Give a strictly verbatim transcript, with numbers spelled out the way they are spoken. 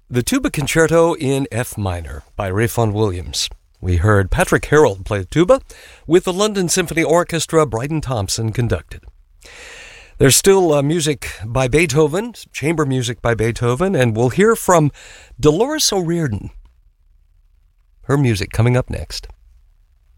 The Tuba Concerto in F minor by Ralph Vaughan Williams. We heard Patrick Harold play the tuba, with the London Symphony Orchestra, Bryden Thompson conducted. There's still uh, music by Beethoven, chamber music by Beethoven, and we'll hear from Dolores O'Riordan. Her music coming up next.